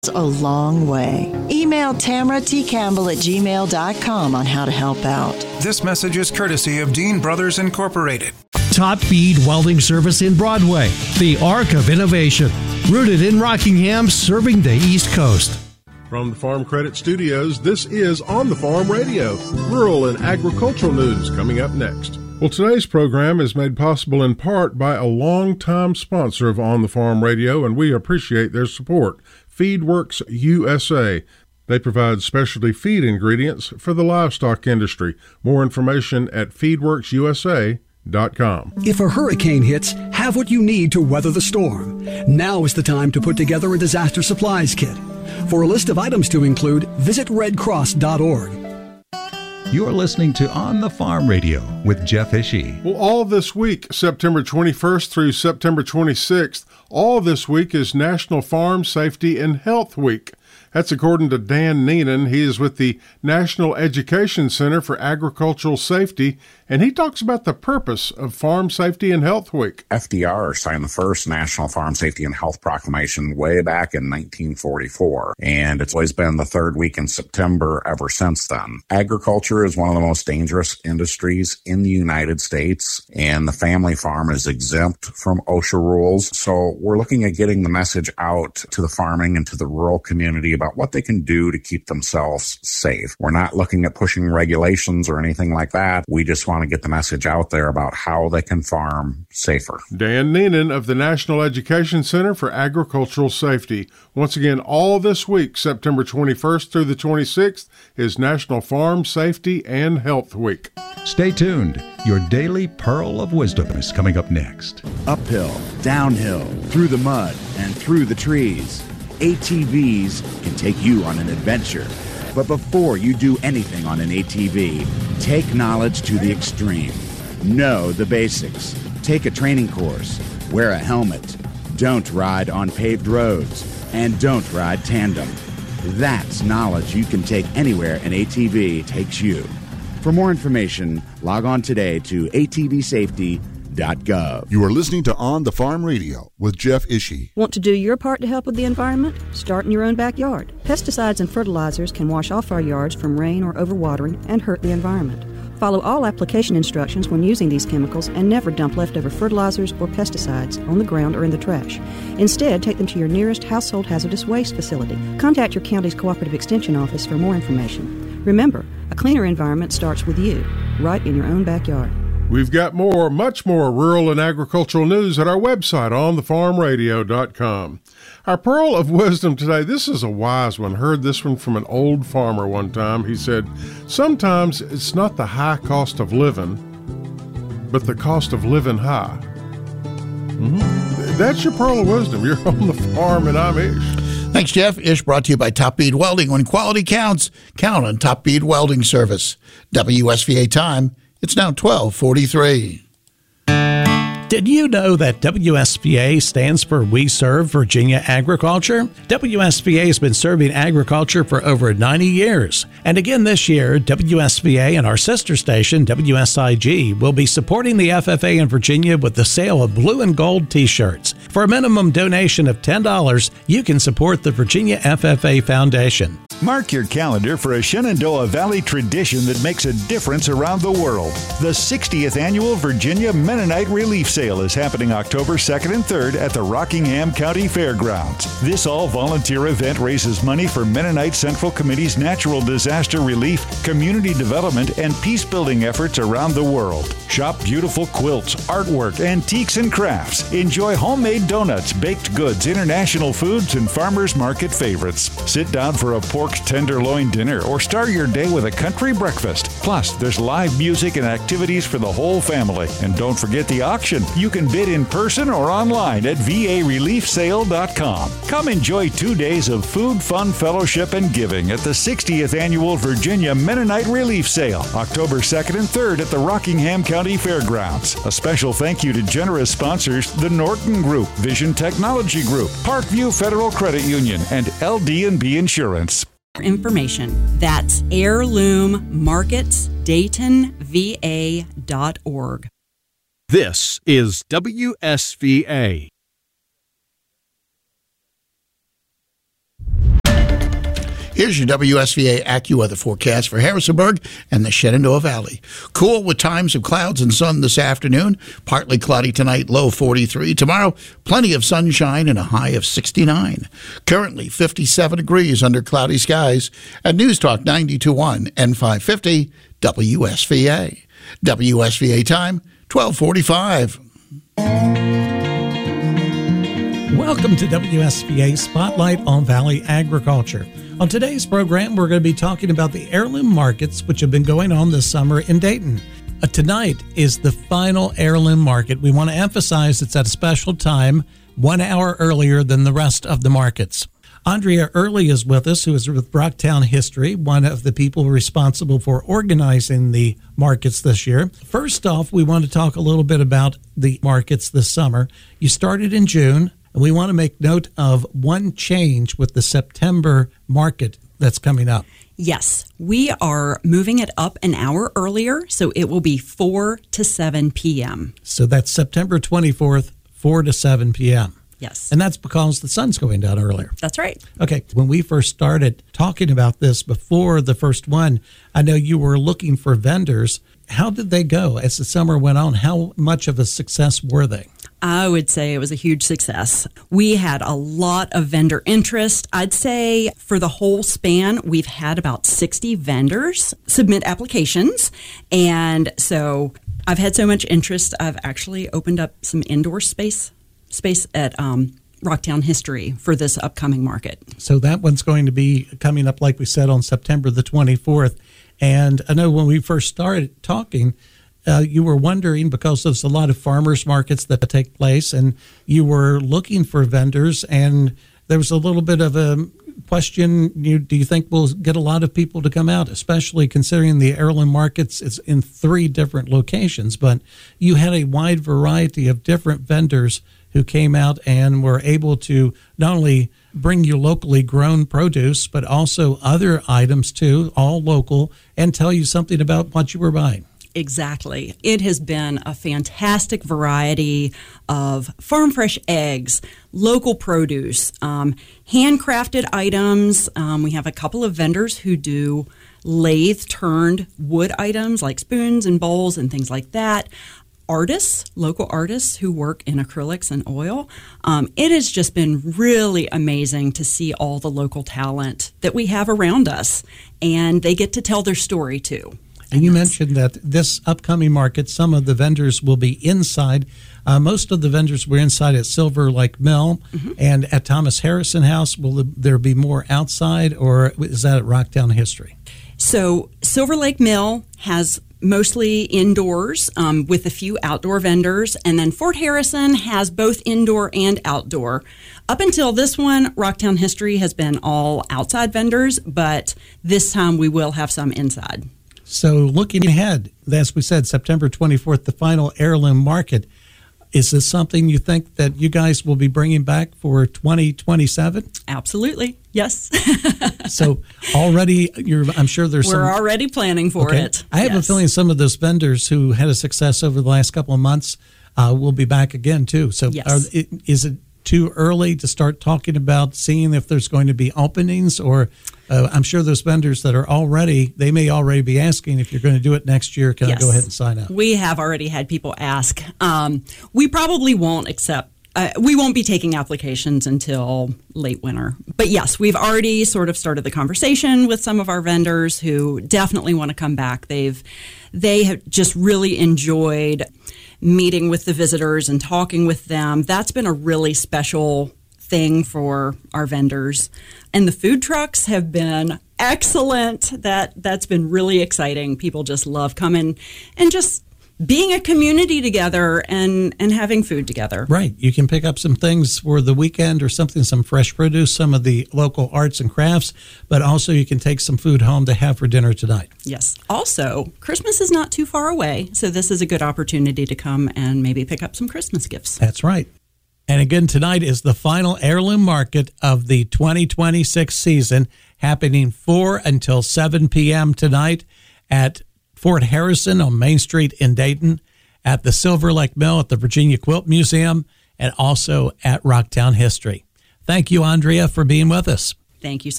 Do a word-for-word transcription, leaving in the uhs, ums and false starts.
a long way. Email Tamara T. Campbell at gmail dot com on how to help out. This message is courtesy of Dean Brothers Incorporated. Top Bead Welding Service in Broadway, the Arc of Innovation. Rooted in Rockingham, serving the East Coast. From the Farm Credit Studios, this is On the Farm Radio, rural and agricultural news coming up next. Well, today's program is made possible in part by a longtime sponsor of On the Farm Radio, and we appreciate their support, FeedWorks U S A. They provide specialty feed ingredients for the livestock industry. More information at feedworks u s a dot com. If a hurricane hits, have what you need to weather the storm. Now is the time to put together a disaster supplies kit. For a list of items to include, visit red cross dot org. You're listening to On the Farm Radio with Jeff Ishii. Well, all this week, September twenty-first through September twenty-sixth, all this week is National Farm Safety and Health Week. That's according to Dan Neenan. He is with the National Education Center for Agricultural Safety, and he talks about the purpose of Farm Safety and Health Week. F D R signed the first National Farm Safety and Health Proclamation way back in nineteen forty-four, and it's always been the third week in September ever since then. Agriculture is one of the most dangerous industries in the United States, and the family farm is exempt from OSHA rules, so we're looking at getting the message out to the farming and to the rural community about what they can do to keep themselves safe. We're not looking at pushing regulations or anything like that. We just want to get the message out there about how they can farm safer. Dan Neenan of the National Education Center for Agricultural Safety. Once again, all this week, September twenty-first through the twenty-sixth, is National Farm Safety and Health Week. Stay tuned. Your daily pearl of wisdom is coming up next. Uphill, downhill, through the mud, and through the trees. A T Vs can take you on an adventure. But before you do anything on an A T V, take knowledge to the extreme. Know the basics. Take a training course. Wear a helmet. Don't ride on paved roads. And don't ride tandem. That's knowledge you can take anywhere an A T V takes you. For more information, log on today to a t v safety dot gov. You are listening to On the Farm Radio with Jeff Ishii. Want to do your part to help with the environment? Start in your own backyard. Pesticides and fertilizers can wash off our yards from rain or overwatering and hurt the environment. Follow all application instructions when using these chemicals and never dump leftover fertilizers or pesticides on the ground or in the trash. Instead, take them to your nearest household hazardous waste facility. Contact your county's Cooperative Extension Office for more information. Remember, a cleaner environment starts with you, right in your own backyard. We've got more, much more rural and agricultural news at our website, on the farm radio dot com. Our pearl of wisdom today, this is a wise one. Heard this one from an old farmer one time. He said, sometimes it's not the high cost of living, but the cost of living high. Mm-hmm. That's your pearl of wisdom. You're on the farm, and I'm Ish. Thanks, Jeff. Ish brought to you by Top Bead Welding. When quality counts, count on Top Bead Welding Service. W S V A time. It's now twelve forty-three. Did you know that W S V A stands for We Serve Virginia Agriculture? W S V A has been serving agriculture for over ninety years. And again this year, W S V A and our sister station, W S I G, will be supporting the F F A in Virginia with the sale of blue and gold t-shirts. For a minimum donation of ten dollars, you can support the Virginia F F A Foundation. Mark your calendar for a Shenandoah Valley tradition that makes a difference around the world. The sixtieth Annual Virginia Mennonite Relief Sale is happening October second and third at the Rockingham County Fairgrounds. This all-volunteer event raises money for Mennonite Central Committee's natural disaster relief, community development, and peace-building efforts around the world. Shop beautiful quilts, artwork, antiques, and crafts. Enjoy homemade donuts, baked goods, international foods, and farmers market favorites. Sit down for a pork tenderloin dinner or start your day with a country breakfast. Plus, there's live music and activities for the whole family. And don't forget the auction. You can bid in person or online at v a relief sale dot com. Come enjoy two days of food, fun, fellowship, and giving at the sixtieth Annual Virginia Mennonite Relief Sale, October second and third at the Rockingham County Fairgrounds. A special thank you to generous sponsors, the Norton Group, Vision Technology Group, Parkview Federal Credit Union, and L D and B Insurance. Information. That's heirloom markets dayton v a dot org. This is W S V A. Here's your W S V A AccuWeather forecast for Harrisonburg and the Shenandoah Valley. Cool with times of clouds and sun this afternoon. Partly cloudy tonight, low forty-three. Tomorrow, plenty of sunshine and a high of sixty-nine. Currently fifty-seven degrees under cloudy skies at News Talk ninety-two point one and five fifty W S V A. W S V A time, twelve forty-five. Welcome to W S V A Spotlight on Valley Agriculture. On today's program, we're going to be talking about the heirloom markets, which have been going on this summer in Dayton. Uh, tonight is the final heirloom market. We want to emphasize it's at a special time, one hour earlier than the rest of the markets. Andrea Early is with us, who is with Rocktown History, one of the people responsible for organizing the markets this year. First off, we want to talk a little bit about the markets this summer. You started in June, and we want to make note of one change with the September market that's coming up. Yes, we are moving it up an hour earlier, so it will be four to seven p.m. So that's September twenty-fourth, four to seven p.m. Yes. And that's because the sun's going down earlier. That's right. Okay. When we first started talking about this before the first one, I know you were looking for vendors. How did they go as the summer went on? How much of a success were they? I would say it was a huge success. We had a lot of vendor interest. I'd say for the whole span, we've had about sixty vendors submit applications. And so I've had so much interest, I've actually opened up some indoor space space at um, Rocktown History for this upcoming market. So that one's going to be coming up, like we said, on September the twenty-fourth. And I know when we first started talking, uh, you were wondering, because there's a lot of farmers markets that take place, and you were looking for vendors, and there was a little bit of a question, you, do you think we'll get a lot of people to come out, especially considering the heirloom markets is in three different locations, but you had a wide variety of different vendors who came out and were able to not only bring you locally grown produce, but also other items too, all local, and tell you something about what you were buying. Exactly. It has been a fantastic variety of farm fresh eggs, local produce, um, handcrafted items. Um, we have a couple of vendors who do lathe-turned wood items like spoons and bowls and things like that. Artists, local artists who work in acrylics and oil. Um, it has just been really amazing to see all the local talent that we have around us, and they get to tell their story too. And you mentioned that this upcoming market, some of the vendors will be inside. Uh, most of the vendors were inside at Silver Lake Mill, mm-hmm. and at Thomas Harrison House. Will there be more outside, or is that at Rocktown History? So Silver Lake Mill has mostly indoors um, with a few outdoor vendors. And then Fort Harrison has both indoor and outdoor. Up until this one, Rocktown History has been all outside vendors, but this time we will have some inside. So looking ahead, as we said, September twenty-fourth, the final heirloom market. Is this something you think that you guys will be bringing back for twenty twenty-seven? Absolutely. Yes. So already, you're, I'm sure there's We're some... We're already planning for okay. it. I have yes. a feeling some of those vendors who had a success over the last couple of months uh, will be back again, too. So yes. are, is it too early to start talking about seeing if there's going to be openings? Or uh, I'm sure those vendors that are already, they may already be asking if you're going to do it next year. Can yes. I go ahead and sign up? We have already had people ask. Um, we probably won't accept Uh, we won't be taking applications until late winter. But yes, we've already sort of started the conversation with some of our vendors who definitely want to come back. They've they have just really enjoyed meeting with the visitors and talking with them. That's been a really special thing for our vendors. And the food trucks have been excellent. That that's been really exciting. People just love coming and just being a community together and, and having food together. Right. You can pick up some things for the weekend or something, some fresh produce, some of the local arts and crafts, but also you can take some food home to have for dinner tonight. Yes. Also, Christmas is not too far away, so this is a good opportunity to come and maybe pick up some Christmas gifts. That's right. And again, tonight is the final heirloom market of the twenty twenty-six season, happening four until seven p.m. tonight at Fort Harrison on Main Street in Dayton, at the Silver Lake Mill at the Virginia Quilt Museum, and also at Rocktown History. Thank you, Andrea, for being with us. Thank you, sir.